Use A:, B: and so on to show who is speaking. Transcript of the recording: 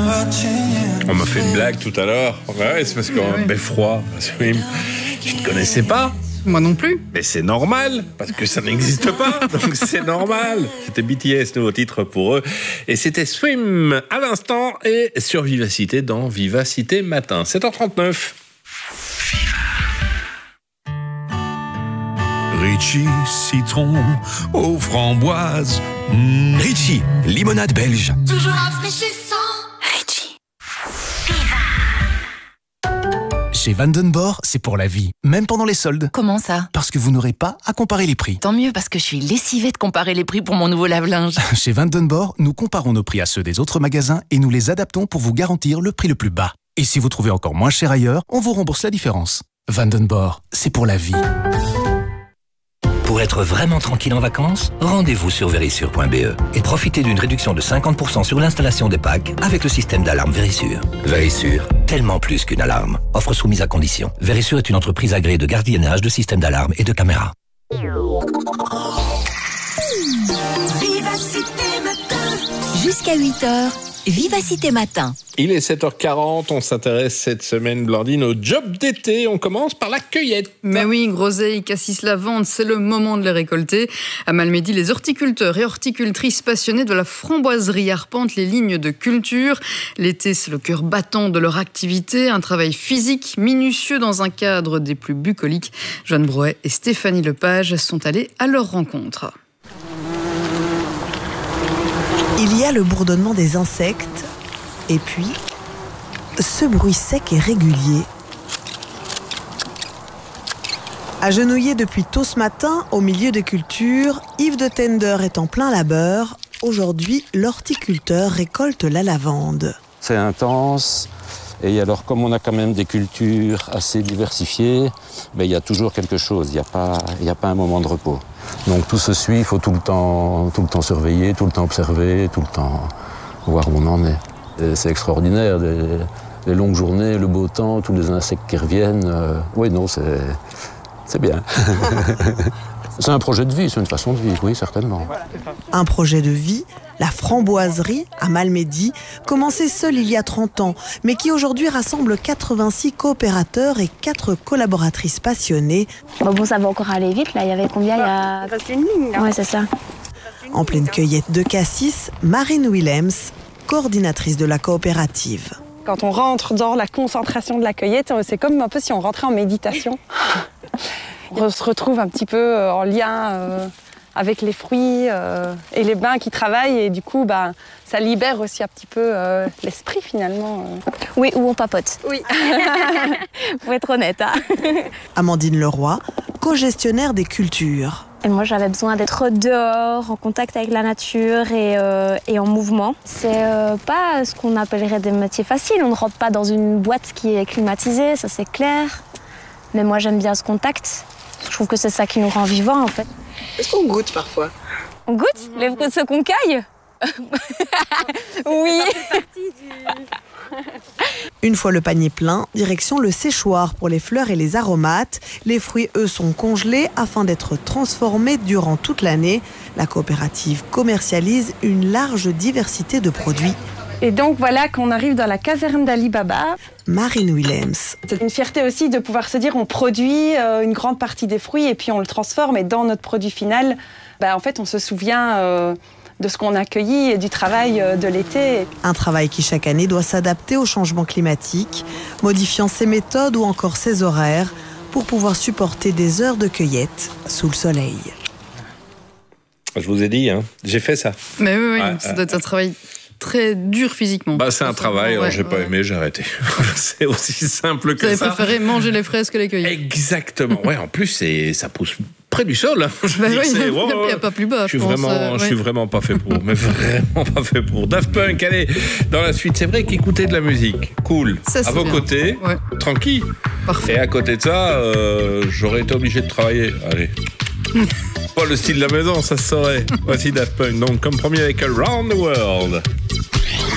A: On m'a fait une blague tout à l'heure. Ouais, c'est parce qu'on a beffroi. Je ne connaissais pas.
B: Moi non plus.
A: Mais c'est normal, parce que ça n'existe pas, donc c'est normal. C'était BTS, nouveau titre pour eux. Et c'était Swim à l'instant et sur Vivacité dans Vivacité Matin. 7h39.
C: Ritchie, citron aux framboises.
D: Ritchie, limonade belge.
E: Toujours rafraîchissant.
D: Ritchie. Chez Vandenborg, c'est pour la vie, même pendant les soldes.
F: Comment ça?
D: Parce que vous n'aurez pas à comparer les prix.
F: Tant mieux, parce que je suis lessivée de comparer les prix pour mon nouveau lave-linge.
D: Chez Vandenborg, nous comparons nos prix à ceux des autres magasins et nous les adaptons pour vous garantir le prix le plus bas. Et si vous trouvez encore moins cher ailleurs, on vous rembourse la différence. Vandenborg, c'est pour la vie.
G: Pour être vraiment tranquille en vacances, rendez-vous sur Verisure.be et profitez d'une réduction de 50% sur l'installation des packs avec le système d'alarme Verisure. Verisure, tellement plus qu'une alarme. Offre soumise à condition. Verisure est une entreprise agréée de gardiennage, de système d'alarme et de caméras.
F: Jusqu'à 8h, Vivacité Matin.
A: Il est 7h40, on s'intéresse cette semaine, Blandine, au job d'été. On commence par la cueillette.
B: Mais oui, groseilles, cassis, lavande, c'est le moment de les récolter. À Malmedy, les horticulteurs et horticultrices passionnés de la framboiserie arpentent les lignes de culture. L'été, c'est le cœur battant de leur activité, un travail physique minutieux dans un cadre des plus bucoliques. Joanne Brouet et Stéphanie Lepage sont allées à leur rencontre.
H: Il y a le bourdonnement des insectes et puis ce bruit sec et régulier. Agenouillé depuis tôt ce matin au milieu des cultures, Yves de Tender est en plein labeur. Aujourd'hui, l'horticulteur récolte la lavande.
I: C'est intense. Et alors, comme on a quand même des cultures assez diversifiées, il y a toujours quelque chose. Il n'y a pas un moment de repos. Donc tout se suit, il faut tout le temps surveiller, tout le temps observer, tout le temps voir où on en est. Et c'est extraordinaire, les longues journées, le beau temps, tous les insectes qui reviennent. Oui, non, c'est bien. C'est un projet de vie, c'est une façon de vivre, oui, certainement.
H: Un projet de vie, la framboiserie à Malmedy, commencée seule il y a 30 ans, mais qui aujourd'hui rassemble 86 coopérateurs et 4 collaboratrices passionnées.
J: Bon, ça va encore aller vite, là. Il y avait combien? Il y a...
K: C'est une ligne, là.
J: Ouais, c'est ça.
H: En pleine cueillette de cassis, Marine Willems, coordinatrice de la coopérative.
K: Quand on rentre dans la concentration de la cueillette, c'est comme un peu si on rentrait en méditation. On se retrouve un petit peu en lien avec les fruits et les bains qui travaillent et du coup ça libère aussi un petit peu l'esprit finalement.
J: Oui, ou on papote.
K: Oui.
J: Pour être honnête. Hein.
H: Amandine Leroy, co-gestionnaire des cultures.
J: Et moi j'avais besoin d'être dehors, en contact avec la nature et en mouvement. C'est pas ce qu'on appellerait des métiers faciles, on ne rentre pas dans une boîte qui est climatisée, ça c'est clair. Mais moi j'aime bien ce contact. Je trouve que c'est ça qui nous rend vivants, en fait.
K: Est-ce qu'on goûte parfois?
J: On goûte les fruits de ce qu'on cueille? Oui.
H: Une fois le panier plein, direction le séchoir pour les fleurs et les aromates. Les fruits, eux, sont congelés afin d'être transformés durant toute l'année. La coopérative commercialise une large diversité de produits.
K: Et donc voilà qu'on arrive dans la caserne d'Ali Baba.
H: Marine Willems.
K: C'est une fierté aussi de pouvoir se dire on produit une grande partie des fruits et puis on le transforme et dans notre produit final, en fait on se souvient de ce qu'on a cueilli et du travail de l'été.
H: Un travail qui chaque année doit s'adapter au changement climatique, modifiant ses méthodes ou encore ses horaires pour pouvoir supporter des heures de cueillette sous le soleil.
A: Je vous ai dit, j'ai fait ça.
B: Mais oui, ça doit être un travail très dur physiquement.
A: C'est un travail, j'ai pas aimé, j'ai arrêté. C'est aussi simple que ça.
B: Vous avez préféré manger les fraises que les cueillir.
A: Exactement. En plus, ça pousse près du sol.
B: Il n'y a pas plus bas,
A: je suis vraiment pas fait pour. Mais vraiment pas fait pour. Daft Punk, allez, dans la suite. C'est vrai qu'écouter de la musique, cool. Ça, à vos côtés, tranquille. Parfait. Et à côté de ça, j'aurais été obligé de travailler. Allez. Pas le style de la maison, ça se saurait. Voici Daft Punk, donc comme premier avec Around the World.